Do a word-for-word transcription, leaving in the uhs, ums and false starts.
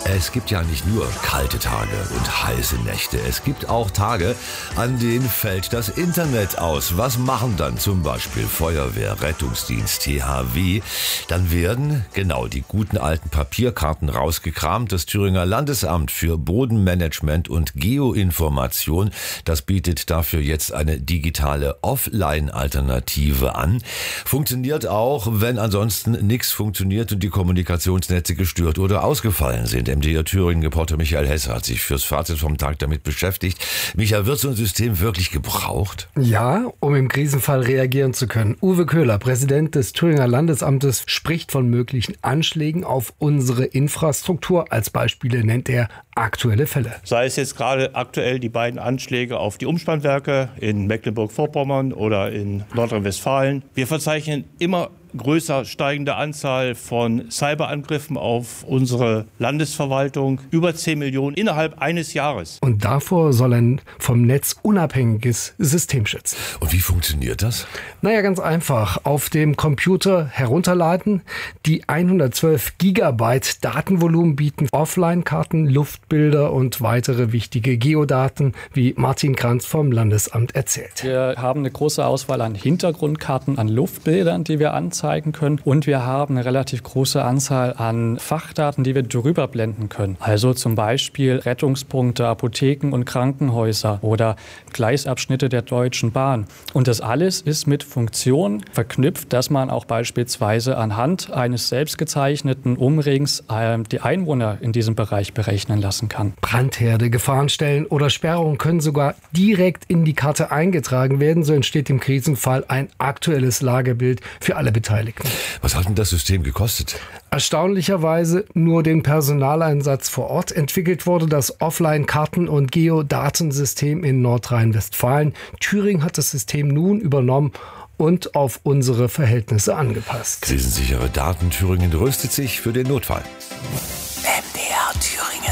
Es gibt ja nicht nur kalte Tage und heiße Nächte. Es gibt auch Tage, an denen fällt das Internet aus. Was machen dann zum Beispiel Feuerwehr, Rettungsdienst, T H W? Dann werden genau die guten alten Papierkarten rausgekramt. Das Thüringer Landesamt für Bodenmanagement und Geoinformation, das bietet dafür jetzt eine digitale Offline-Alternative an. Funktioniert auch, wenn ansonsten nichts funktioniert und die Kommunikationsnetze gestört oder ausgefallen sind. M D R Thüringen-Reporter Michael Hesse hat sich fürs Fazit vom Tag damit beschäftigt. Michael, wird so ein System wirklich gebraucht? Ja, um im Krisenfall reagieren zu können. Uwe Köhler, Präsident des Thüringer Landesamtes, spricht von möglichen Anschlägen auf unsere Infrastruktur. Als Beispiele nennt er aktuelle Fälle. Sei es jetzt gerade aktuell die beiden Anschläge auf die Umspannwerke in Mecklenburg-Vorpommern oder in Nordrhein-Westfalen. Wir verzeichnen immer größer steigende Anzahl von Cyberangriffen auf unsere Landesverwaltung. Über zehn Millionen innerhalb eines Jahres. Und davor soll ein vom Netz unabhängiges System schützen. Und wie funktioniert das? Naja, ganz einfach. Auf dem Computer herunterladen. Die hundertzwölf Gigabyte Datenvolumen bieten Offline-Karten, Luftbilder und weitere wichtige Geodaten, wie Martin Kranz vom Landesamt erzählt. Wir haben eine große Auswahl an Hintergrundkarten, an Luftbildern, die wir anzeigen können. Und wir haben eine relativ große Anzahl an Fachdaten, die wir drüber blenden können. Also zum Beispiel Rettungspunkte, Apotheken und Krankenhäuser oder Gleisabschnitte der Deutschen Bahn. Und das alles ist mit Funktionen verknüpft, dass man auch beispielsweise anhand eines selbst gezeichneten Umrings äh, die Einwohner in diesem Bereich berechnen lassen kann. Brandherde, Gefahrenstellen oder Sperrungen können sogar direkt in die Karte eingetragen werden. So entsteht im Krisenfall ein aktuelles Lagebild für alle Beteiligten. Was hat denn das System gekostet? Erstaunlicherweise nur den Personaleinsatz vor Ort. Entwickelt wurde das Offline-Karten- und Geodatensystem in Nordrhein-Westfalen. Thüringen hat das System nun übernommen und auf unsere Verhältnisse angepasst. Krisensichere Daten. Thüringen rüstet sich für den Notfall. M D R Thüringen.